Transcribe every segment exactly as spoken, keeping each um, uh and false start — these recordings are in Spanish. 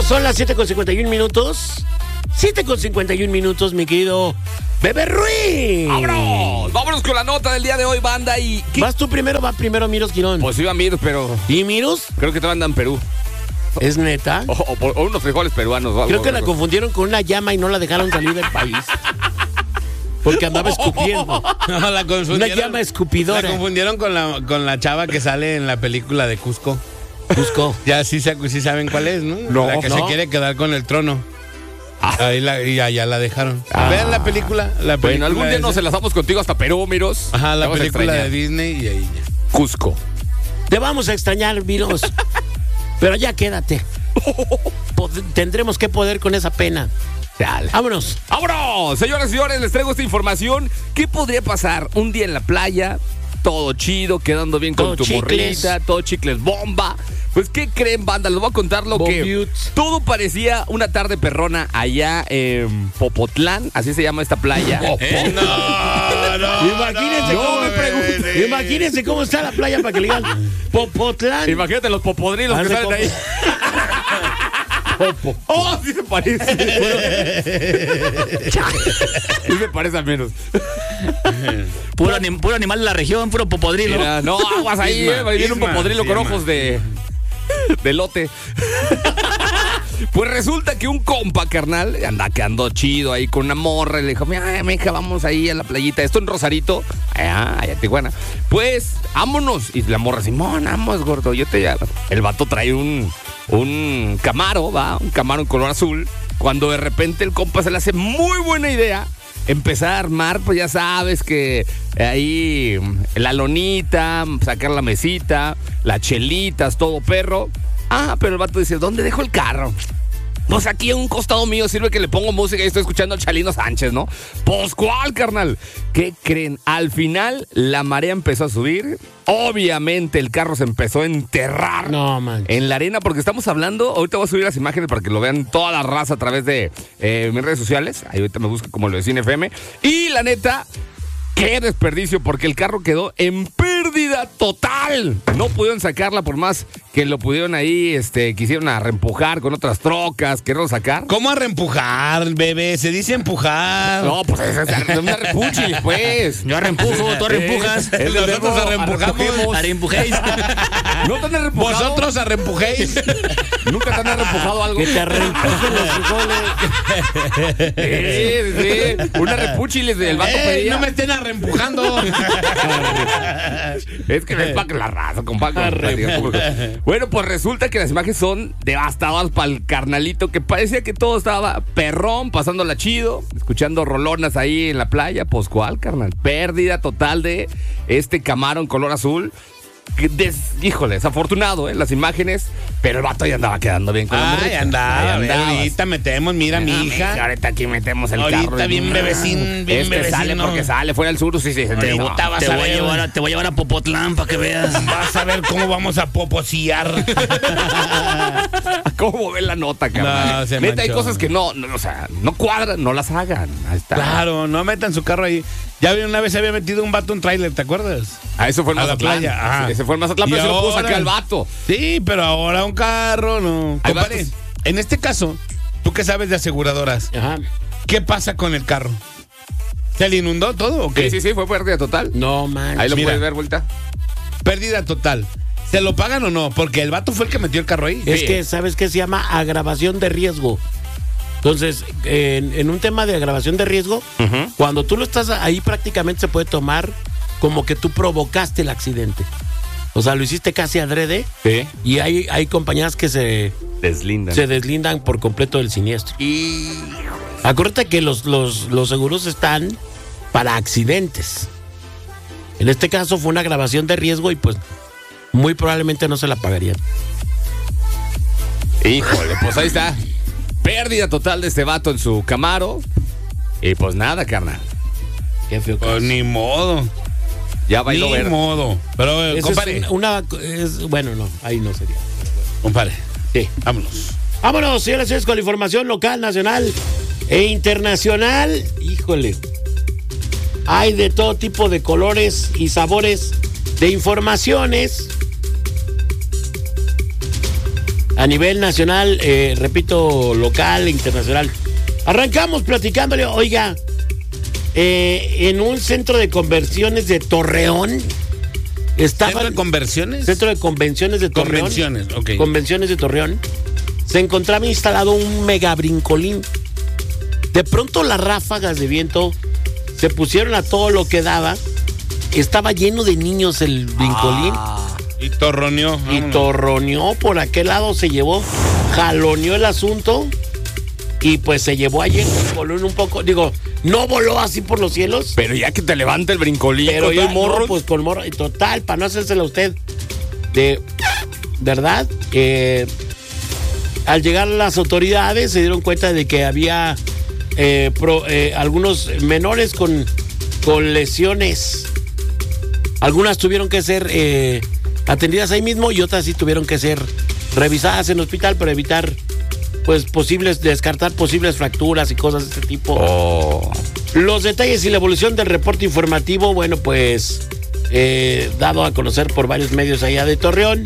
Son las siete con cincuenta y un minutos. siete con cincuenta y un minutos, mi querido Bebé Ruiz. ¡Vámonos! Vámonos con la nota del día de hoy, banda. Y ¿qué? ¿Vas tú primero? Va primero Miros Quirón. Pues iba Miros, pero ¿Y Miros? creo que te mandan Perú. ¿Es neta? O, o, o unos frijoles peruanos. O algo, Creo que la algo. confundieron con una llama y no la dejaron salir del país. Porque andaba escupiendo. No, la confundieron. Una llama escupidora. La confundieron con la, con la chava que sale en la película de Cusco. Cusco. Ya sí, se- sí saben cuál es, ¿no? No, la que no. se quiere quedar con el trono. Ahí la, y allá la dejaron. Ah. Vean la película. La película Bueno, algún día esa. nos enlazamos contigo hasta Perú, Miros. Ajá, Te la vamos a película extrañar. de Disney y ahí ya. Cusco. Te vamos a extrañar, Miros. Pero ya quédate. Pod- tendremos que poder con esa pena. Dale. Vámonos. ¡Vámonos! Señoras y señores, les traigo esta información. ¿Qué podría pasar un día en la playa? Todo chido, quedando bien con Todo tu chicles. morrita, todo chicles bomba. Pues, ¿qué creen, banda? Les voy a contar lo que... Bombiuts. Todo parecía una tarde perrona allá en Popotlán, así se llama esta playa. Eh, No, no. Imagínense no, cómo me preguntes. eh, Imagínense cómo está la playa para que le digan Popotlán. Imagínate los popodrilos que Hace salen como- ahí. Popo. ¡Oh, sí se parece! Sí se parece al menos. Puro, anim- puro animal de la región, puro popodrilo. Mira, no, aguas ahí, Isma, eh. Va a venir un Isma, popodrilo se con llama. ojos de. de lote. Pues resulta que un compa, carnal, anda quedando chido ahí con una morra. Y le dijo, mira, mija, vamos ahí a la playita. Esto en Rosarito, allá, allá en Tijuana. Pues, vámonos. Y la morra, Simón, vamos, gordo, yo te llamo. El vato trae un, un Camaro, va, un Camaro en color azul. Cuando de repente el compa se le hace muy buena idea empezar a armar, pues ya sabes que ahí la lonita, sacar la mesita, las chelitas, todo perro. Ah, pero el vato dice, ¿dónde dejo el carro? Pues aquí a un costado mío sirve que le pongo música y estoy escuchando al Chalino Sánchez, ¿no? Pues, ¿cuál, carnal? ¿Qué creen? Al final, la marea empezó a subir. Obviamente, el carro se empezó a enterrar No, man. en la arena, porque estamos hablando, ahorita voy a subir las imágenes para que lo vean toda la raza a través de eh, mis redes sociales. Ahí ahorita me buscan como lo de Cine F M. Y la neta, qué desperdicio, porque el carro quedó en pérdida total. No pudieron sacarla por más que lo pudieron ahí, este, quisieron a reempujar con otras trocas, querieron sacar. ¿Cómo a reempujar, bebé? Se dice empujar. No, pues es, es una repuchi, pues. Yo arrempujo, tú arrempujas. Es del Nosotros verbo arrempujamos. arrempujemos. Arempujéis. ¿No te han arrempujado? Vosotros arrempujéis. ¿Nunca te han arrempujado algo? Que te arrempujen los frijoles. Sí, sí. Una repuchiles del vato ¡Ey, pedía. no me estén arrempujando! Es que es para la raza, compadre. Bueno, pues resulta que las imágenes son devastadoras para el carnalito, que parecía que todo estaba perrón, pasándola chido, escuchando rolonas ahí en la playa. Pues, ¿cuál, carnal? Pérdida total de este Camaro en color azul. Que des- híjole, desafortunado, ¿eh? Las imágenes, pero el vato ya andaba quedando bien con la Ay, morrita. andaba. Ahí a ver, andabas. ahorita metemos, mira, mi Ah, hija. Ahorita aquí metemos el Ahorita carro. bien bebecín, bien este bebecino. sale porque sale, fuera del sur, sí, sí. Te, no. gusta, vas te a voy a ver. llevar a, te voy a llevar a Popotlán para que veas. Vas a ver cómo vamos a poposear. ¿Cómo ven la nota, carnal? No, se Neta, hay manchó. cosas que no, no, o sea, no cuadran, no las hagan. Ahí está. Claro, no metan su carro ahí. Ya vi una vez se había metido un vato en tráiler, ¿te acuerdas? Ah, eso fue en A la Mazatlán. playa, ajá. Ese fue en Mazatlán, Y pero se lo pudo ahora- sacar al vato. Sí, pero ahora un carro, no. Hay Compadre, vatos- en este caso, tú que sabes de aseguradoras, Ajá. ¿qué pasa con el carro? ¿Se le inundó todo o qué? Sí, sí, sí, fue pérdida total. No, man. Ahí lo Mira. puedes ver, vuelta. Pérdida total. ¿Se lo pagan o no? Porque el vato fue el que metió el carro ahí. Es Sí. que, ¿sabes qué se llama? Agravación de riesgo. Entonces, en, en un tema de agravación de riesgo, Ujú. cuando tú lo estás ahí prácticamente se puede tomar como que tú provocaste el accidente. O sea, lo hiciste casi adrede Sí. y hay, hay compañías que se, Deslindan. se deslindan por completo del siniestro. Y... Acuérdate que los, los, los seguros están para accidentes. En este caso fue una agravación de riesgo y pues muy probablemente no se la pagarían. Híjole, pues ahí está. Pérdida total de este vato en su Camaro. Y pues nada, carnal. Qué feo Pues caso. ni modo. Ya bailó Ni ver. modo. Pero, eh, Eso compadre, es una, es- bueno, no, ahí no sería. compadre, Sí. vámonos. Vámonos, señoras y señores, con la información local, nacional e internacional. Híjole. Hay de todo tipo de colores y sabores de informaciones. a nivel nacional, eh, repito, local e internacional. Arrancamos platicándole, oiga, eh, en un centro de conversiones de Torreón. Estaban, ¿Centro de conversiones? Centro de convenciones de Torreón. Convenciones, ok. Convenciones de Torreón. Se encontraba instalado un mega brincolín. De pronto las ráfagas de viento se pusieron a todo lo que daba. Estaba lleno de niños el brincolín. Ah. Y torroneó. Y vámonos. torroneó por aquel lado, se llevó, jaloneó el asunto. Y pues se llevó ayer el brincolín un poco. Digo, no voló así por los cielos. Pero ya que te levanta el brincolín Pero con ya, el morro. no, pues con morro. Y total, para no hacérsela a usted. De verdad, eh, al llegar las autoridades se dieron cuenta de que había eh, pro- eh, algunos menores con, con lesiones. Algunas tuvieron que ser eh, atendidas ahí mismo y otras sí tuvieron que ser revisadas en el hospital para evitar, pues, posibles, descartar posibles fracturas y cosas de este tipo. Oh. Los detalles y la evolución del reporte informativo, bueno, pues, eh, dado a conocer por varios medios allá de Torreón.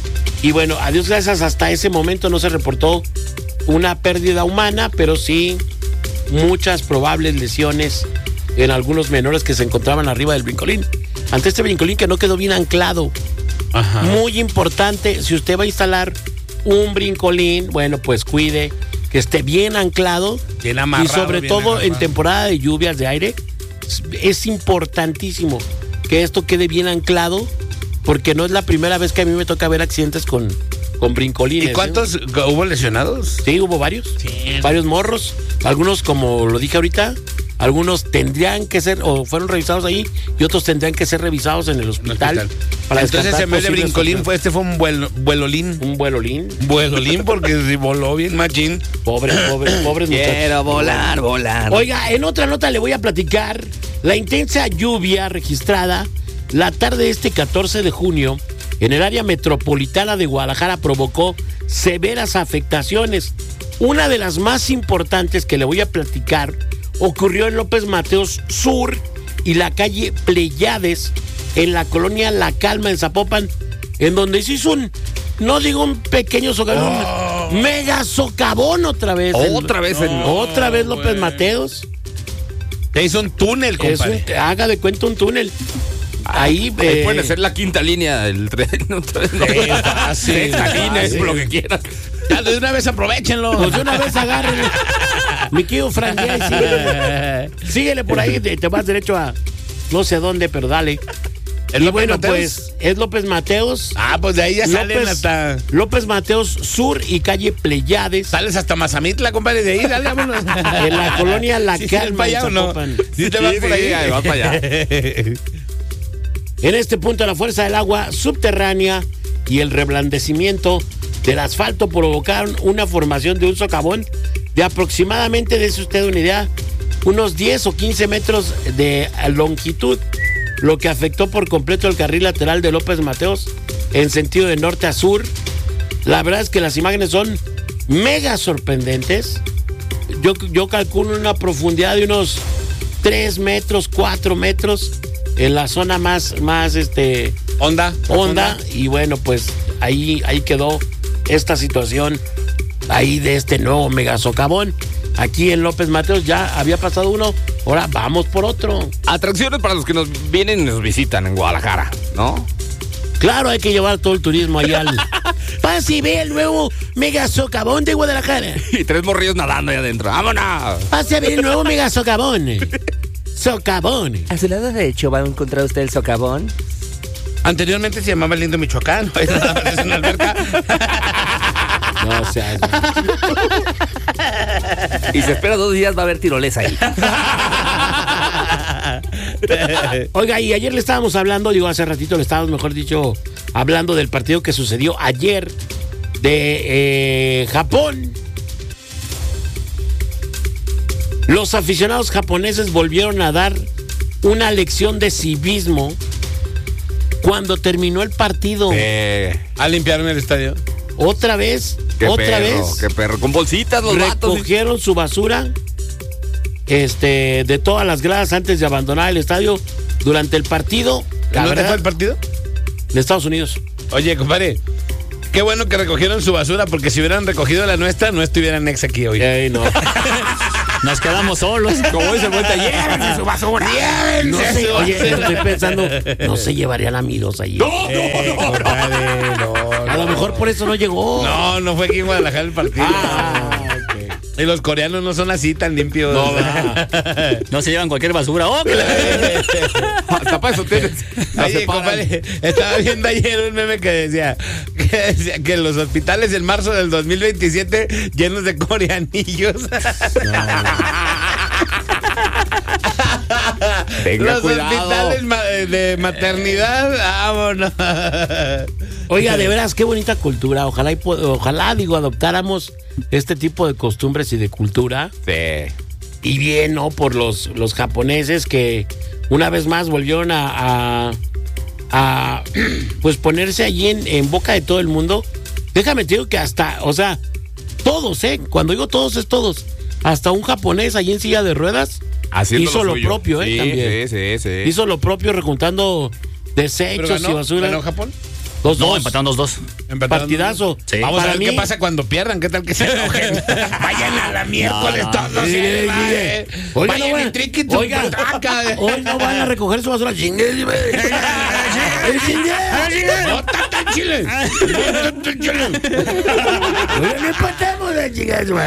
Y bueno, a Dios gracias, hasta ese momento no se reportó una pérdida humana, pero sí muchas probables lesiones en algunos menores que se encontraban arriba del brincolín. Ante este brincolín que no quedó bien anclado. Ajá. Muy importante, si usted va a instalar un brincolín, bueno, pues cuide que esté bien anclado. Bien amarrado, y sobre bien todo agarrado. en temporada de lluvias de aire, es- es importantísimo que esto quede bien anclado, porque no es la primera vez que a mí me toca ver accidentes con, con brincolines. ¿Y ¿eh? cuántos hubo lesionados? Sí, hubo varios. Sí. Varios morros. Algunos, como lo dije ahorita, algunos tendrían que ser, o fueron revisados ahí, y otros tendrían que ser revisados en el hospital. Hospital. Para Entonces, descartar en vez de posibles brincolín, fracturas. fue, este fue un vuelo, vuelolín. Un vuelolín. Vuelolín, porque si voló bien machín. Pobre, pobre, pobres muchachos. Quiero volar, volar. Oiga, en otra nota le voy a platicar la intensa lluvia registrada la tarde de este catorce de junio en el área metropolitana de Guadalajara provocó severas afectaciones. Una de las más importantes que le voy a platicar ocurrió en López Mateos Sur y la calle Pleiades en la colonia La Calma en Zapopan, en donde se hizo un, no digo un pequeño socavón, Oh. un mega socavón otra vez. Otra vez en- Otra vez López güey. Mateos. Te hizo un túnel, Es compadre. un- haga de cuenta un túnel. Ahí, Ahí eh, pueden hacer la quinta línea del tren. No, no, fácil, Sexta línea, es fácil. lo que quieran. Ya, de una vez aprovechenlo. pues de una vez agárrenle. Mi querido Frank, ya, y síguele. Síguele por ahí, te te vas derecho a no sé dónde, pero dale. ¿El Y López bueno, Mateos? pues es López Mateos. Ah, pues de ahí ya salen López, hasta. López Mateos Sur y calle Pleiades. Sales hasta Mazamitla, compadre, de ahí, dale, vámonos. En la colonia La ¿Sí Calma, para allá en o no? Zapopan. ¿Sí te vas Sí, por sí, ahí? ahí vas para allá. En este punto, la fuerza del agua subterránea y el reblandecimiento del asfalto provocaron una formación de un socavón de aproximadamente, dése usted una idea, unos diez o quince metros de longitud, lo que afectó por completo el carril lateral de López Mateos en sentido de norte a sur. La verdad es que las imágenes son mega sorprendentes. Yo, yo calculo una profundidad de unos tres metros, cuatro metros en la zona más, más este, Onda. honda. Y bueno, pues ahí, ahí quedó esta situación ahí de este nuevo mega socavón. Aquí en López Mateos ya había pasado uno, ahora vamos por otro. Atracciones para los que nos vienen y nos visitan en Guadalajara, ¿no? Claro, hay que llevar todo el turismo allá al... Pase y ve el nuevo mega socavón de Guadalajara. Y tres morrillos nadando ahí adentro. ¡Vámonos! Pase a ver el nuevo mega socavón. Socavón. A su lado derecho va a encontrar usted el socavón. Anteriormente se llamaba Lindo Michoacán. Es nada más, es una alberca. No, o sea, Y se espera dos días, va a haber tirolesa ahí. oiga, y ayer le estábamos hablando, digo, hace ratito le estábamos, mejor dicho, hablando del partido que sucedió ayer de eh, Japón. Los aficionados japoneses volvieron a dar una lección de civismo cuando terminó el partido. Eh, A limpiar en el estadio. Otra vez, qué otra perro, vez. qué perro. Con bolsitas los vatos. Recogieron su basura este, de todas las gradas antes de abandonar el estadio durante el partido. La ¿Dónde verdad, fue el partido? de Estados Unidos. Oye, compadre, qué bueno que recogieron su basura, porque si hubieran recogido la nuestra, no estuvieran ex aquí hoy. Ey, no. Nos quedamos solos. Como dice el vuelta, llévense su basura. No sé, oye, estoy pensando, no se llevarían a Miros allí. No, Eh, no, no, no. compadre, no, A lo no. mejor por eso no llegó. No, no fue aquí en Guadalajara el partido. Ah, Y los coreanos no son así tan limpios. No, ¿verdad? No se llevan cualquier basura. ¡Oh, que la- Hasta para eso tienes. La Oye, separan. compadre, estaba viendo ayer un meme que decía, que decía que los hospitales en marzo del dos mil veintisiete llenos de coreanillos. Tenga los cuidado. hospitales ma- de maternidad, vámonos. Oiga, de veras, qué bonita cultura. Ojalá, y po- ojalá, digo, adoptáramos este tipo de costumbres y de cultura. Sí. Y bien, ¿no? Por los, los japoneses que una vez más volvieron a, a, a, pues ponerse allí en, en boca de todo el mundo. Déjame te digo que hasta, o sea, todos, ¿eh? Cuando digo todos es todos. Hasta un japonés allí en silla de ruedas Haciendo hizo lo, suyo. propio, ¿eh? Sí, También. sí, sí, sí. Hizo lo propio rejuntando ¿Pero desechos y ganó, basura. ganó Japón? Dos, No, dos. empataron dos dos. Empataron. Partidazo. Sí. Vamos Para a ver mí- qué pasa cuando pierdan, qué tal que se enojen. Vayan a la miércoles no. todos. Sí, sí, sí, va, sí. eh. Oiga, Vayan no y van- triquen su oiga, putaca. hoy no van a recoger su basura. Chingue, güey. ¡El chingue! No tanto chile. No tanto chile. Oiga, no empatamos de chingas, güey.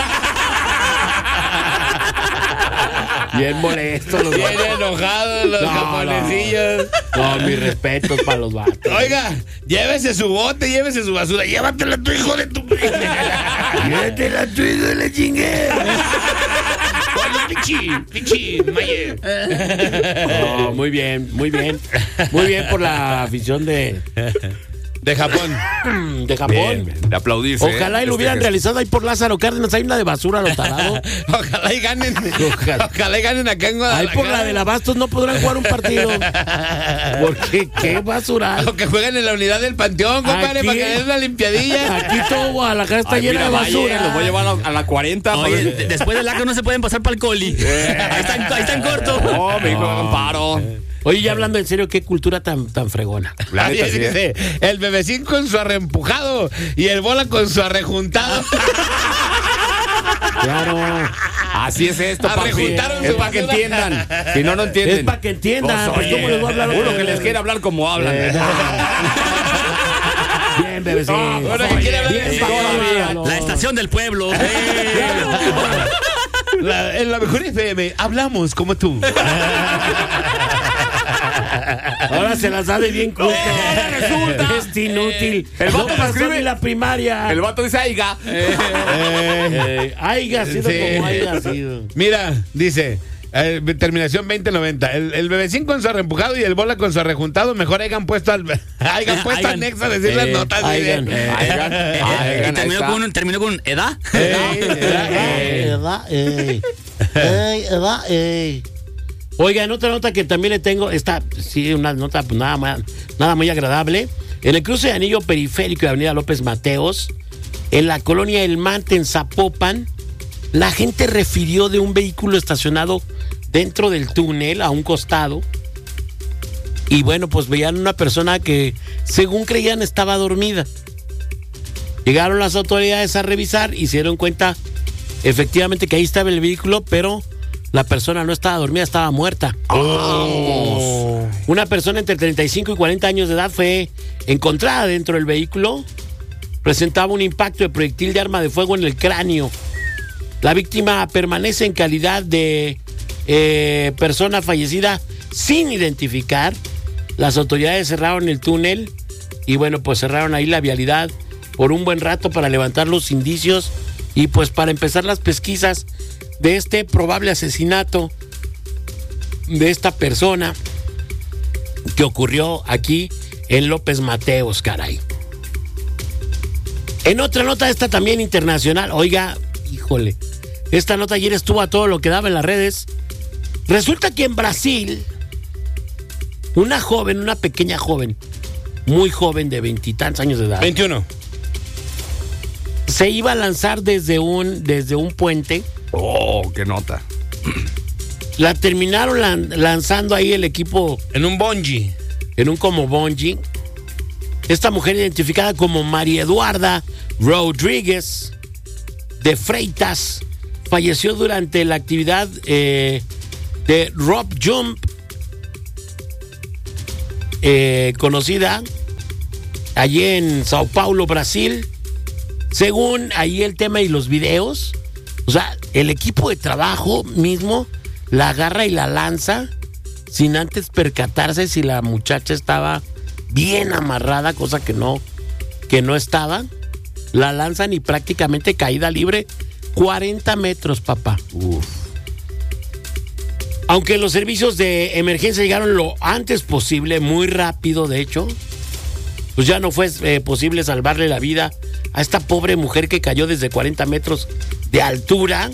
Bien molestos los Bien enojados los No, japonesillos. No, mis respetos para los vatos. Oiga, llévese su bote, llévese su basura. Llévatela tu hijo de tu. Llévatela tu hijo de la chingue. Oye, pichi, pichi, maye. No, muy bien, muy bien. Muy bien por la afición de, De Japón. de Japón. Bien, de aplaudirse. Ojalá y lo Este hubieran gesto. realizado ahí por Lázaro Cárdenas. Hay una de basura a los talados. Ojalá y ganen. Ojalá. Ojalá y ganen acá en Guadalajara. Ahí por la de la Bastos no podrán jugar un partido. Porque qué basural. O que jueguen en la unidad del Panteón, compadre, Aquí- para que den una limpiadilla. Aquí todo Guadalajara está Ay, llena mira, de Valle, basura. los voy a llevar a la, a la cuarenta. Oye, para de- ver- después del acto no se pueden pasar para el coli. Ahí están, ahí están corto. Oh, me dijo Amparo. Oye, ya hablando en serio, qué cultura tan, tan fregona. La Ahí neta, sí, dice, el bebecín con su arreempujado y el bola con su arrejuntado. Claro. Así es esto, papi. Arrejuntaron Es su para que basura. entiendan. Si no, no entienden. Es para que entiendan. Pues, oye, ¿cómo les voy a hablar? Uno que les quiere hablar como hablan. Eh, Bien, bebecín. No, uno que quiere hablar Bien, de todavía. La estación del pueblo. La- en la mejor F M hablamos como tú. Ahora se las sabe bien corto. resulta. Este inútil. El no vato pasó escribe- ni la primaria. El vato dice, aiga. Eh, haiga sido Sí. como haiga sido. Mira, dice, eh, terminación veinte noventa. El, el bebecín con su arreempujado y el bola con su arrejuntado, mejor hayan puesto al hayan puesto Hayan. anexo a decir las Eh, notas. hayan. Dice. Eh, Aigan. Eh, Aigan, ahí terminó, está. con un, terminó con edad. Ey, Eh, edad, ey. Ey, edad, ey. Oiga, en otra nota que también le tengo, esta, sí, una nota pues, nada, más, nada muy agradable. En el cruce de anillo periférico de Avenida López Mateos, en la colonia El Mante, en Zapopan, la gente refirió de un vehículo estacionado dentro del túnel, a un costado. Y bueno, pues veían una persona que, según creían, estaba dormida. Llegaron las autoridades a revisar y se dieron cuenta efectivamente que ahí estaba el vehículo, pero la persona no estaba dormida, estaba muerta. Oh. Una persona entre treinta y cinco y cuarenta años de edad fue encontrada dentro del vehículo. Presentaba un impacto de proyectil de arma de fuego en el cráneo. La víctima permanece en calidad de eh, persona fallecida sin identificar. Las autoridades cerraron el túnel y bueno, pues cerraron ahí la vialidad por un buen rato para levantar los indicios y pues para empezar las pesquisas de este probable asesinato de esta persona que ocurrió aquí en López Mateos, caray. En otra nota, esta también internacional, oiga, híjole, esta nota ayer estuvo a todo lo que daba en las redes. Resulta que en Brasil, una joven, una pequeña joven, muy joven de veintitantos años de edad, veintiuno. se iba a lanzar desde un, desde un puente. Oh, qué nota. La terminaron lan- lanzando ahí el equipo En un bungee. en un como bungee. Esta mujer identificada como María Eduarda Rodríguez de Freitas falleció durante la actividad eh, de Rope Jump, eh, conocida allí en Sao Paulo, Brasil. Según ahí el tema y los videos, o sea, el equipo de trabajo mismo la agarra y la lanza sin antes percatarse si la muchacha estaba bien amarrada, cosa que no, que no estaba. La lanzan y prácticamente caída libre, cuarenta metros, papá. Uf. Aunque los servicios de emergencia llegaron lo antes posible, muy rápido de hecho, pues ya no fue eh, posible salvarle la vida a esta pobre mujer que cayó desde cuarenta metros de altura.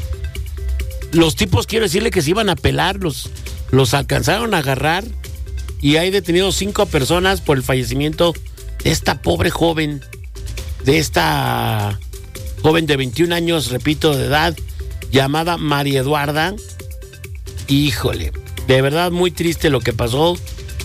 Los tipos, quiero decirle que se iban a pelar, los, los alcanzaron a agarrar y hay detenidos cinco personas por el fallecimiento de esta pobre joven, de esta joven de veintiún años, repito, de edad, llamada María Eduarda. Híjole, de verdad muy triste lo que pasó.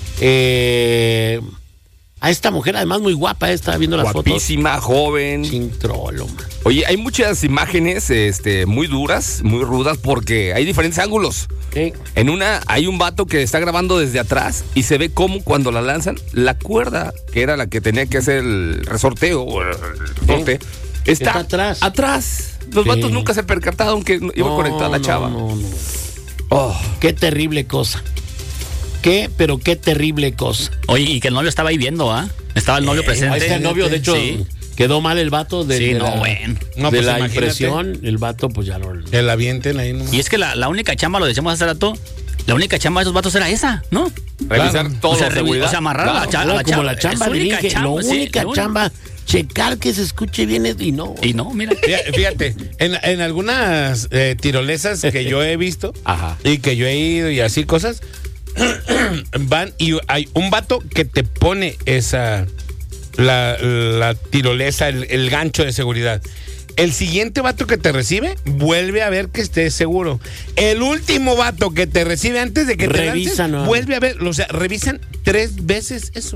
Eh... A esta mujer, además, muy guapa, ¿eh? Estaba viendo las Guapísima, fotos. joven. Sin trolo, man. Oye, hay muchas imágenes este, muy duras, muy rudas, porque hay diferentes ángulos. Sí. En una hay un vato que está grabando desde atrás y se ve cómo cuando la lanzan, la cuerda, que era la que tenía que hacer el resorteo, o el resorte, Sí. está, Está atrás. Atrás. Los Sí. vatos nunca se percataron que iba No, conectada la no, chava. No, no. Oh. Qué terrible cosa. Qué, pero qué terrible cosa. Oye, y que el novio estaba ahí viendo, ¿ah? Estaba el novio presente. Ahí está el novio, de hecho, Sí. quedó mal el vato de, Sí, de no, la, bueno. No, de pues la imagínate. impresión. El vato, pues ya no. Que la avienten ahí nomás. Y es que la, la única chamba, lo decíamos hace rato, la única chamba de esos vatos era esa, ¿no? Revisar Claro. todo, o sea, revi- seguridad. o sea, amarrar a la, cha- Claro, la como chamba. la chamba, es le única dije, chamba, la sí, única la única. chamba, checar que se escuche bien y no. Y no, mira. Fí- Fíjate, en, en algunas eh, tirolesas que yo he visto Ajá. y que yo he ido y así cosas, van y hay un vato que te pone esa, la, la tirolesa, el, el gancho de seguridad. El siguiente vato que te recibe, vuelve a ver que estés seguro. El último vato que te recibe antes de que te Revisan, lances, ¿no? vuelve a ver, o sea, revisan tres veces eso.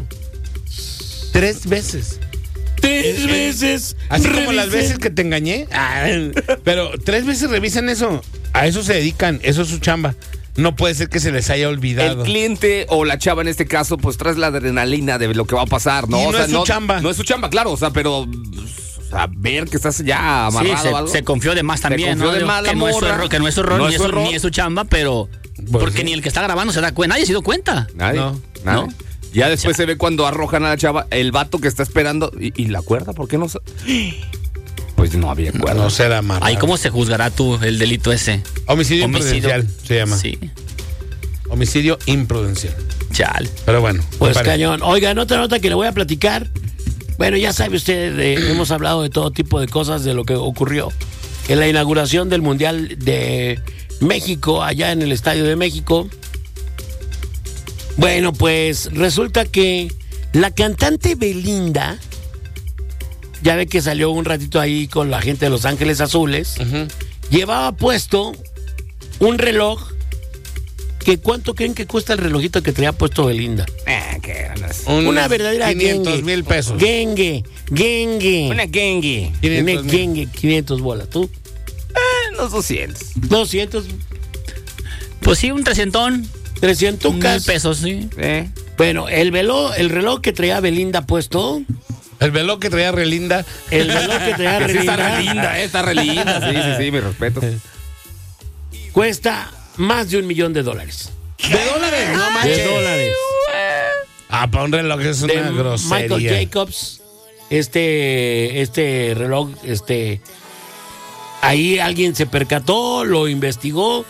Tres veces. Tres veces. Así como las revisé. veces que te engañé. Ah, pero tres veces revisan eso. A eso se dedican. Eso es su chamba. No puede ser que se les haya El olvidado. cliente o la chava en este caso, pues traes la adrenalina de lo que va a pasar, ¿no? Y O no sea, es su chamba. No es su chamba, claro, o sea, pero o sea, ver que estás ya Sí, amarrado se, o algo. se confió de más también, confió ¿no? de Digo, más la que, no es su morra. error, que no es su error, No ni, es su es su, error. ni es su chamba, pero Pues porque sí. ni el que está grabando se da cuenta, nadie se dio cuenta. Nadie, No. nadie. ¿No? Ya después O sea, se ve cuando arrojan a la chava, el vato que está esperando. ¿Y, y la cuerda? ¿Por qué no? sa- Pues no había cuerda. No será más. Ay, ¿cómo se juzgará tú el delito ese? Homicidio, imprudencial se llama. Sí, Homicidio imprudencial. chal. Pero bueno. Pues me parece. cañón. Oiga, otra nota que le voy a platicar. Bueno, ya sabe usted, eh, hemos hablado de todo tipo de cosas de lo que ocurrió en la inauguración del Mundial de México, allá en el Estadio de México. Bueno, pues resulta que la cantante Belinda, ya ve que salió un ratito ahí con la gente de Los Ángeles Azules, Ujú. llevaba puesto un reloj que ¿cuánto creen que cuesta el relojito que traía puesto Belinda? Eh, qué ganas. Un Una verdadera quinientos gengue. mil pesos. Gengue, gengue. Una gengue. Una quinientos mil. gengue, quinientos bolas. ¿Tú? Eh, unos doscientos. doscientos, Pues sí, un trescientón. trescientos Mil pesos, sí. Eh. Bueno, el reloj, el reloj que traía Belinda puesto, El reloj que traía Relinda. el reloj que traía Que sí está Belinda, re linda, eh, está re linda. Sí, sí, sí, mi respeto. cuesta más de un millón de dólares. ¿De dólares? No manches. De dólares. Ah, para un reloj es una De grosería. Michael Jacobs, este, este reloj, este, ahí alguien se percató, lo investigó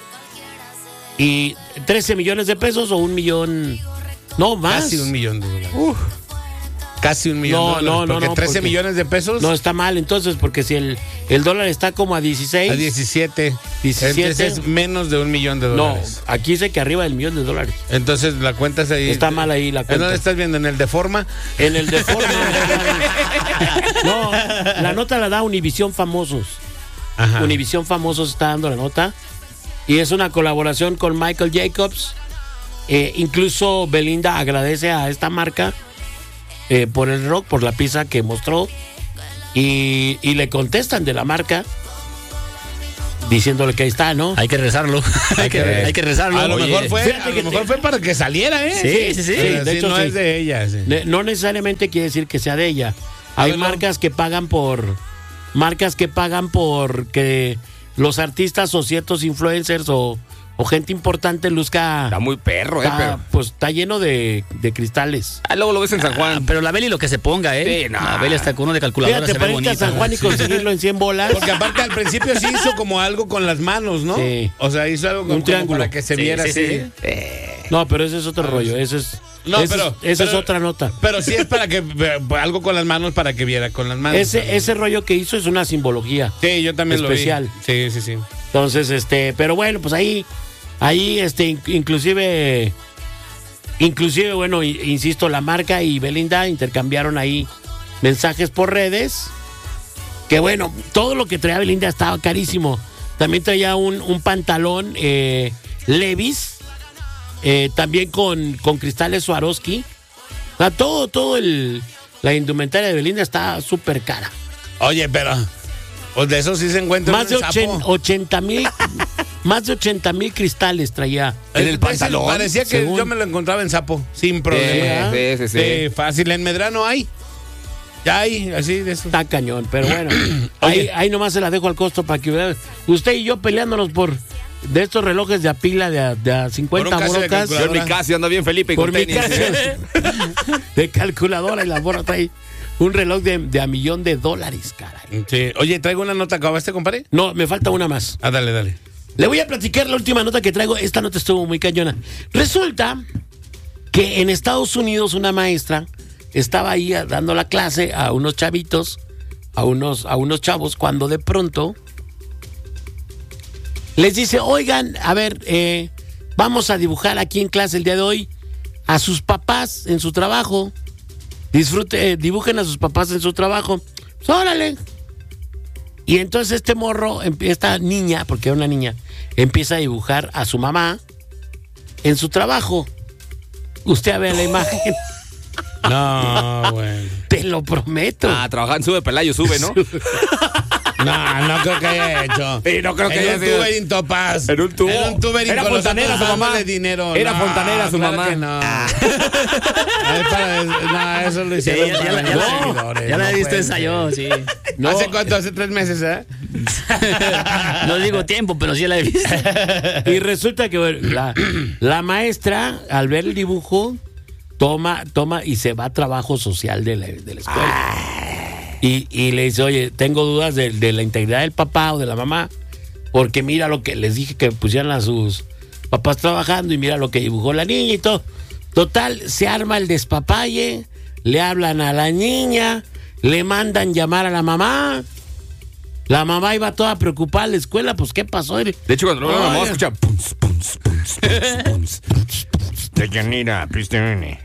y trece millones de pesos o un millón, no más. Casi un millón de dólares. Casi un millón No, de dólares. no, no, Porque no, trece porque- millones de pesos No está mal entonces, porque si el, el dólar está como a dieciséis, a diecisiete. diecisiete. Entonces es menos de un millón de no, dólares. aquí dice que arriba del millón de dólares. Entonces la cuenta es ahí. Está mal ahí la ¿En cuenta. dónde estás viendo? ¿En el de forma? En el de forma. No, la nota la da Univisión Famosos. Ajá. Univisión Famosos está dando la nota. Y es una colaboración con Michael Jacobs. Eh, incluso Belinda agradece a esta marca eh, por el rock, por la pieza que mostró. Y, y le contestan de la marca diciéndole que ahí está, ¿no? Hay que rezarlo. hay, que, hay que rezarlo. A lo Oye, mejor fue, fíjate a que lo mejor te- fue para que saliera, ¿eh? Sí, sí, sí. Pero de sí, hecho, no sí. es de ella. Sí. Ne- No necesariamente quiere decir que sea de ella. A Hay ver, no. marcas que pagan por marcas que pagan por que los artistas o ciertos influencers o, o gente importante luzca. Está muy perro, ¿eh? está, Pero... pues está lleno de, de cristales. Ah, luego lo ves en San Ah, Juan. pero la Beli lo que se ponga, ¿eh? Sí, no. La Beli hasta con uno de calculadora Fíjate, se ve para irte a bonito. San Juan y conseguirlo en cien bolas. Porque aparte al principio sí hizo como algo con las manos, ¿no? Sí. O sea, hizo algo como, Un triángulo. como para que se Sí, viera sí, así. sí. No, pero ese es otro rollo. Ese es, No, ese pero- es, esa pero- es otra nota. Pero sí es para que eh, algo con las manos para que viera con las manos. Ese, ese rollo que hizo es una simbología. Sí, yo también especial. lo vi. Sí, sí, sí. Entonces, este, pero bueno, pues ahí, ahí, este, in- inclusive, inclusive, bueno, i- insisto, la marca y Belinda intercambiaron ahí mensajes por redes. Que bueno, todo lo que traía Belinda estaba carísimo. También traía un, un pantalón eh, Levi's, eh, también con, con cristales Swarovski. O sea, todo, todo el, la indumentaria de Belinda está súper cara. Oye, pero pues de eso sí se encuentra Más de en el sapo. ochenta mil, más de ochenta mil cristales traía. ¿En el Ese pantalón? Parecía que Según. yo me lo encontraba en Sapo, sin problema. Sí, sí, sí. Sí, fácil. En Medrano hay. Ya hay, así de eso. Está cañón, pero bueno. ahí, Oye. ahí nomás se la dejo al costo para que vean. Usted y yo peleándonos por de estos relojes de a pila de a, de a cincuenta Por un Casio de borocas. Yo en mi calculadora. Casio ando bien Felipe Por con mi tenis. Casio de calculadora y la borra trae un reloj de, de a millón de dólares, caray. Sí. Oye, traigo una nota. ¿Acabaste, compadre? No, me falta una más. Ah, dale, dale. Le voy a platicar la última nota que traigo. Esta nota estuvo muy cañona. Resulta que en Estados Unidos una maestra estaba ahí a- dando la clase a unos chavitos, a unos, a unos chavos, cuando de pronto les dice, oigan, a ver, eh, vamos a dibujar aquí en clase el día de hoy a sus papás en su trabajo. Disfrute, eh, dibujen a sus papás en su trabajo. Pues, órale. Y entonces este morro, empie- esta niña, porque era una niña, empieza a dibujar a su mamá en su trabajo. Usted ve la imagen, No, güey. te lo prometo. Ah, trabajar en Sube Pelayo, sube, ¿no? No, no creo que haya hecho. Sí, no creo que en haya un sido. tubering topaz. En un tubo. En un tubering Era con los fontanera otros su mamá. dándole dinero. Era No, fontanera su claro mamá. que no. Es para- no, eso lo Sí, hicieron. ya, ya, para la- ya los la- seguidores, ya la no he visto puede ensayó, sí. No. ¿Hace cuánto? Hace tres meses, ¿eh? No digo tiempo, pero sí la he visto. Y resulta que bueno, la, la maestra, al ver el dibujo, toma, toma y se va a trabajo social de la, de la escuela. Y, y le dice, oye, tengo dudas de, de la integridad del papá o de la mamá, porque mira lo que les dije que pusieran a sus papás trabajando y mira lo que dibujó la niña y todo. Total, se arma el despapalle, le hablan a la niña, le mandan llamar a la mamá. La mamá iba toda preocupada a la escuela, pues ¿qué pasó? De hecho, cuando lo vamos a Oye. escuchar. Pums, pums, pums, pums, pums, pums. Deyanira, Pristine.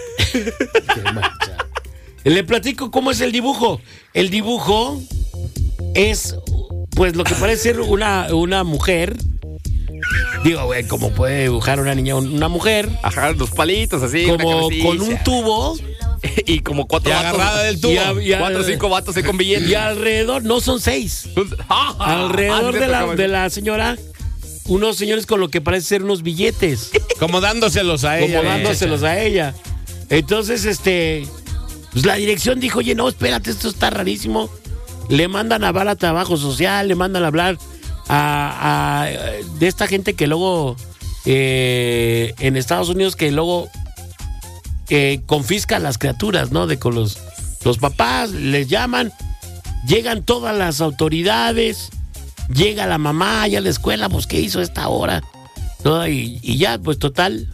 Le platico cómo es el dibujo. El dibujo es, pues, lo que parece ser una, una mujer. Digo, güey, como puede dibujar una niña, una mujer, Ajá, los palitos así. una como cabecilla. con un tubo Y como cuatro Y vatos. agarrada del tubo. Y a- y a- Cuatro o cinco vatos ahí con billetes. y alrededor, no son seis, alrededor de la, de la señora, unos señores con lo que parece ser unos billetes, Como dándoselos a ella. como dándoselos a ella. Entonces, este, pues la dirección dijo, oye, no, espérate, esto está rarísimo. Le mandan a hablar a trabajo social, le mandan a hablar a, a- de esta gente que luego eh, en Estados Unidos que luego eh, confisca a las criaturas, ¿no? De con los, los papás, les llaman, llegan todas las autoridades, llega la mamá ya a la escuela, pues ¿qué hizo a esta hora? ¿No? Y, y ya, pues total.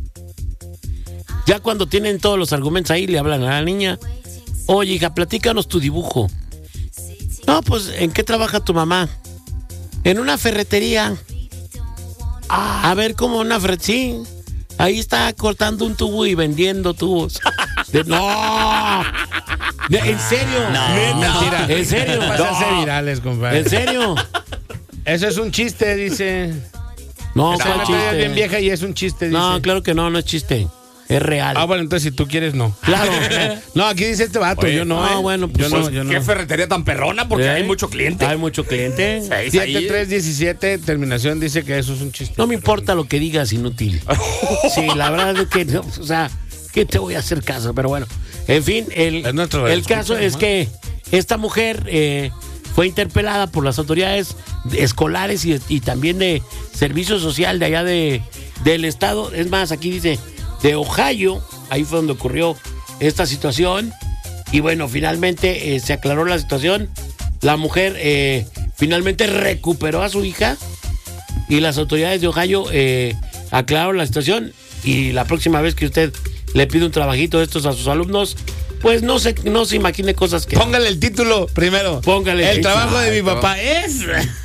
Ya cuando tienen todos los argumentos ahí, le hablan a la niña. Oye, hija, platícanos tu dibujo. No, pues, ¿en qué trabaja tu mamá? En una ferretería. A ver, ¿cómo una ferretería? Sí, ahí está cortando un tubo y vendiendo tubos. De- no. De- ¿En serio? No. Mentira. ¿En serio? Para hacerse No. virales, compadre. ¿En serio? Eso es un chiste, dice. No, Esa ¿cuál nota ya es bien chiste? vieja y es un chiste, dice. No, claro que no, no es chiste. es real. Ah, bueno, entonces si tú quieres, no. Claro. No, aquí dice este vato, Oye, yo no. no, eh. bueno, pues, yo no, Pues, yo no. ¿qué ferretería tan perrona? Porque ¿Eh? hay mucho cliente. Hay mucho cliente. Seis siete ahí. tres diecisiete, terminación, dice que eso es un chiste. No me importa lo que digas, inútil. Sí, la verdad es que, no, o sea, ¿qué te voy a hacer caso? Pero bueno, en fin, el, Es nuestro el escucha, caso es ¿no? que esta mujer eh, fue interpelada por las autoridades escolares y, y también de servicio social de allá de, del estado. Es más, aquí dice, de Ohio, ahí fue donde ocurrió esta situación. Y bueno, finalmente eh, se aclaró la situación. La mujer eh, finalmente recuperó a su hija y las autoridades de Ohio eh, aclararon la situación. Y la próxima vez que usted le pide un trabajito de estos a sus alumnos, pues no se, no se imagine cosas que... Póngale el título primero. Póngale el el trabajo de mi título. papá es.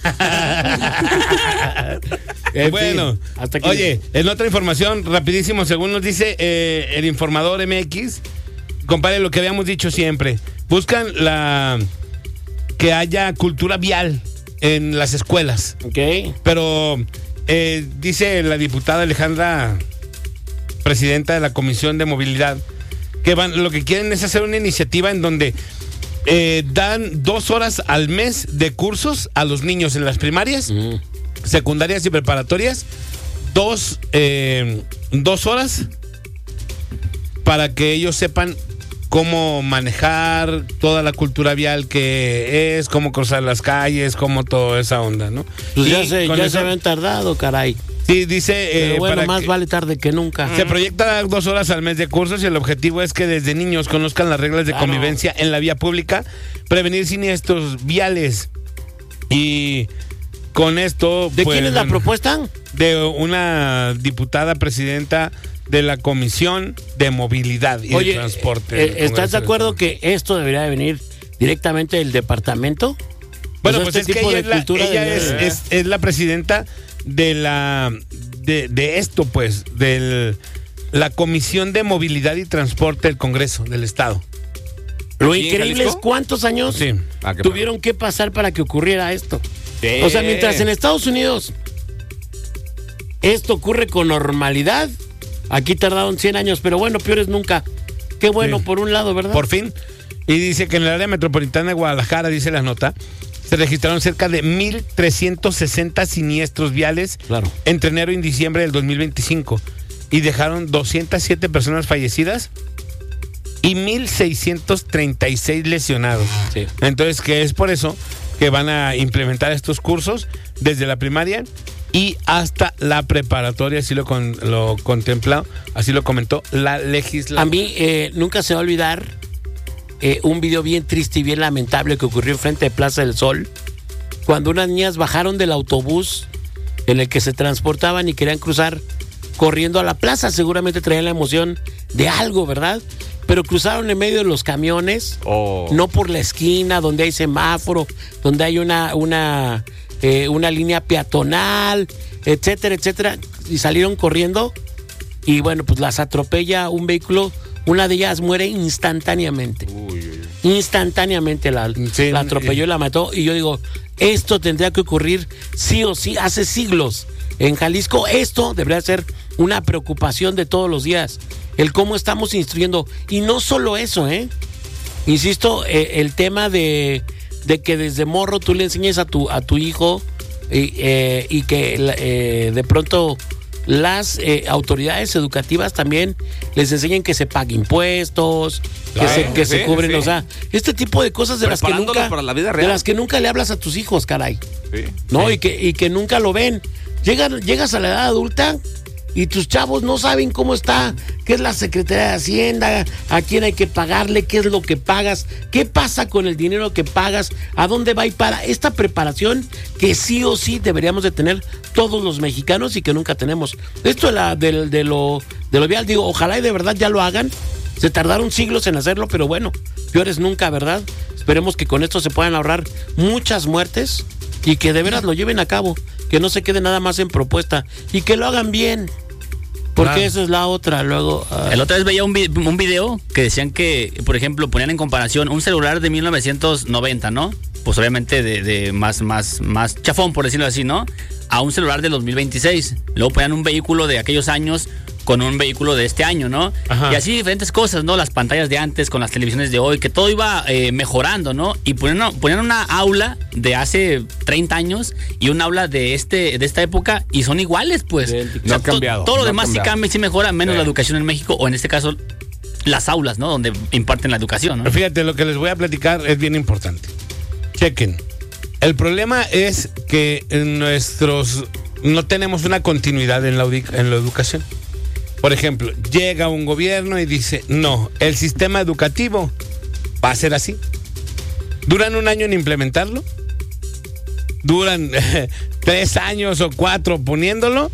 En Bueno, fin, hasta aquí. oye, en otra información, rapidísimo, según nos dice eh, el informador M X, compadre, lo que habíamos dicho siempre, buscan la que haya cultura vial en las escuelas, Ok. pero eh, dice la diputada Alejandra, presidenta de la Comisión de Movilidad, que van, lo que quieren es hacer una iniciativa en donde eh, dan dos horas al mes de cursos a los niños en las primarias, Mm. secundarias y preparatorias, dos, eh, dos horas para que ellos sepan cómo manejar toda la cultura vial que es, cómo cruzar las calles, cómo toda esa onda, ¿no? Pues ya, Y se, con ya eso- se habían tardado, caray. Sí, dice... Pero eh, bueno, para más que- vale tarde que nunca. se proyecta dar dos horas al mes de cursos y el objetivo es que desde niños conozcan las reglas de Claro. convivencia en la vía pública, prevenir siniestros viales. Y con esto... ¿De pues, quién es la propuesta? De una diputada presidenta de la Comisión de Movilidad y Oye, de Transporte. eh, del ¿estás Congreso de acuerdo del que esto debería de venir directamente del departamento? Bueno, O sea, pues este es que tipo ella, de es la, cultura ella debería es, de- es- es la presidenta de la de, de esto, pues, de la Comisión de Movilidad y Transporte del Congreso del Estado. Lo ¿Aquí en increíble es Jalisco? cuántos años Sí. Ah, qué tuvieron que pasar para que ocurriera esto. Sí. O sea, mientras en Estados Unidos esto ocurre con normalidad, aquí tardaron cien años, pero bueno, peor es nunca. Qué bueno, Sí. por un lado, ¿verdad? Por fin. Y dice que en el área metropolitana de Guadalajara, dice la nota, se registraron cerca de mil trescientos sesenta siniestros viales Claro. entre enero y diciembre del dos mil veinticinco y dejaron doscientas siete personas fallecidas y mil seiscientos treinta y seis lesionados. Sí. Entonces, que es por eso que van a implementar estos cursos desde la primaria y hasta la preparatoria, así lo, con, lo contemplado, así lo comentó la A legislatura. mí eh, nunca se va a olvidar eh, un video bien triste y bien lamentable que ocurrió enfrente de Plaza del Sol, cuando unas niñas bajaron del autobús en el que se transportaban y querían cruzar corriendo a la plaza. Seguramente traían la emoción de algo, ¿verdad? Pero cruzaron en medio de los camiones, Oh. no por la esquina donde hay semáforo, donde hay una, una, eh, una línea peatonal, etcétera, etcétera, y salieron corriendo y bueno, pues las atropella un vehículo, una de ellas muere instantáneamente. Instantáneamente la, Sí, la atropelló y la mató. Y yo digo, esto tendría que ocurrir sí o sí hace siglos. En Jalisco esto debería ser una preocupación de todos los días. El cómo estamos instruyendo. Y no solo eso, ¿eh? Insisto, eh, el tema de, de que desde morro tú le enseñes a tu, a tu hijo y, eh, y que eh, de pronto las eh, autoridades educativas también les enseñen que se pague impuestos, Claro, que se, que sí, se cubren, sí. o sea, este tipo de cosas de las que Preparándolos nunca para la vida de real. las que nunca le hablas a tus hijos, caray. Sí. ¿No? Sí. Y que, y que nunca lo ven. Llegan, llegas a la edad adulta y tus chavos no saben cómo está, qué es la Secretaría de Hacienda, a quién hay que pagarle, qué es lo que pagas, qué pasa con el dinero que pagas, a dónde va y para. Esta preparación que sí o sí deberíamos de tener todos los mexicanos y que nunca tenemos. Esto de, la, de, de lo, de lo vial, digo, ojalá y de verdad ya lo hagan. Se tardaron siglos en hacerlo, pero bueno, peores nunca, ¿verdad? Esperemos que con esto se puedan ahorrar muchas muertes y que de veras lo lleven a cabo, que no se quede nada más en propuesta y que lo hagan bien, porque Claro. esa es la otra. Luego, ah, El otra vez veía un, vi- un video que decían que, por ejemplo, ponían en comparación un celular de mil novecientos noventa, ¿no? Pues obviamente de, de más, más, más chafón, por decirlo así, ¿no? A un celular de dos mil veintiséis. Luego ponían un vehículo de aquellos años con un vehículo de este año, ¿no? Ajá. Y así diferentes cosas, ¿no? Las pantallas de antes con las televisiones de hoy, que todo iba eh, mejorando, ¿no? Y ponían, ponían una aula de hace treinta años y un aula de este de esta época y son iguales, pues. No ha cambiado, Todo lo no ha demás sí cambiado. cambia y sí mejora, menos Sí. la educación en México, o en este caso, las aulas, ¿no? Donde imparten la educación, ¿no? Pero fíjate, lo que les voy a platicar es bien importante. Chequen. El problema es que en nuestros no tenemos una continuidad en la, udi- en la educación. Por ejemplo, llega un gobierno y dice, no, el sistema educativo va a ser así. Duran un año en implementarlo. Duran eh, tres años o cuatro poniéndolo.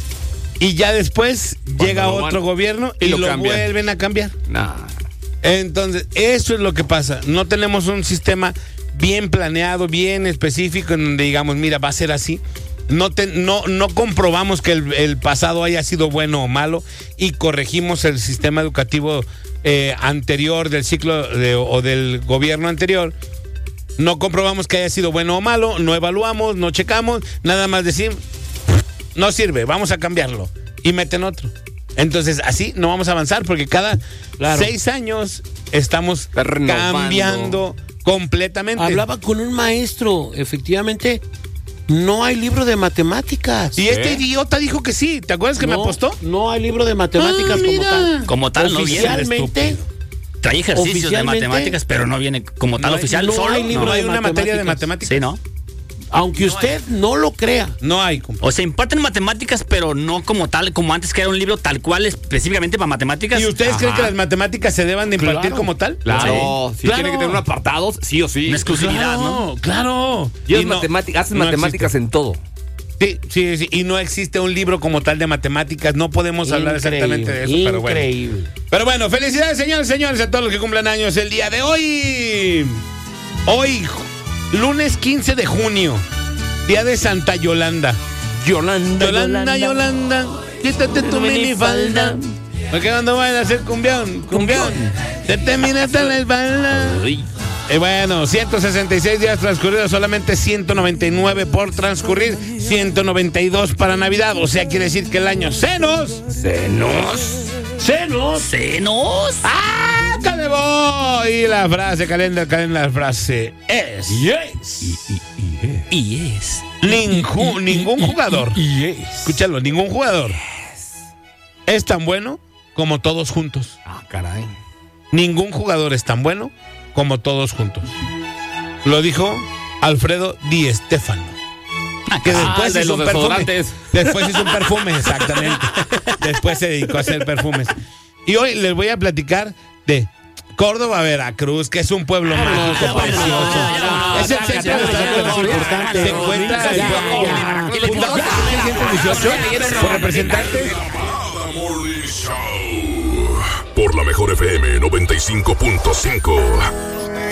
Y ya después llega lo van- otro gobierno y, y lo lo, cambian. vuelven a cambiar. Nah. Entonces, eso es lo que pasa. No tenemos un sistema bien planeado, bien específico, en donde digamos, mira, va a ser así. No, te- no, no comprobamos que el, el pasado haya sido bueno o malo y corregimos el sistema educativo eh, anterior del ciclo de- o del gobierno anterior. No comprobamos que haya sido bueno o malo, no evaluamos, no checamos, nada más decimos, no sirve, vamos a cambiarlo y meten otro. Entonces, así no vamos a avanzar porque cada Claro. seis años estamos Está renovando. cambiando completamente. Hablaba con un maestro, efectivamente, no hay libro de matemáticas. Y este idiota dijo que sí. ¿Te acuerdas que me No, apostó? No hay libro de matemáticas Ah, como mira. tal. Como tal, no viene. Oficialmente, Trae ejercicios de Oficialmente, matemáticas, pero no viene como tal No hay- oficial. no solo. hay libro No de hay una materia de matemáticas. matemáticas. Sí, ¿no? aunque usted no lo crea. No hay, compa. O sea, imparten matemáticas, pero no como tal, como antes que era un libro tal cual específicamente para matemáticas. ¿Y ustedes creen Ajá. que las matemáticas se deban de impartir Claro. como tal? Claro, sí, Claro. tiene que tener un apartados, sí o sí. Una exclusividad, ¿no? Claro. Y es Y no- matemática- hacen no matemáticas en todo. Sí, sí, sí. Y no existe un libro como tal de matemáticas. No podemos hablar exactamente de eso, pero bueno. Increíble. Pero bueno, felicidades, señores, señores, a todos los que cumplan años el día de hoy. Hoy, lunes quince de junio, día de Santa Yolanda. Yolanda, Yolanda, Yolanda, quítate tu minifalda. Porque cuando vayan a hacer cumbión, cumbión, se te mira hasta la espalda. Y bueno, ciento sesenta y seis días transcurridos, solamente ciento noventa y nueve por transcurrir, ciento noventa y dos para Navidad. O sea, quiere decir que el año se nos... Senos. Senos. ¡Senos! ¡Ah, calebo! Y la frase, calenda, calenda, la frase es... Yes. Y es. Ningú- ningún jugador, escúchalo, ningún jugador es tan bueno como todos juntos. Ah, caray. Ningún jugador es tan bueno como todos juntos. Lo dijo Alfredo Di Stéfano, que Ah, después de hizo los un perfume. desodorantes. Después hizo un perfume, exactamente. Después se dedicó a hacer perfumes. Y hoy les voy a platicar de Córdoba, Veracruz, que es un pueblo mágico, ya, precioso. ya, Es el ya, centro ya, de ya, Estado ya, importante. Se encuentra Ya, el ya, pueblo ya. fundado en mil seiscientos dieciocho por representantes. Morning Show. Por la mejor F M noventa y cinco punto cinco.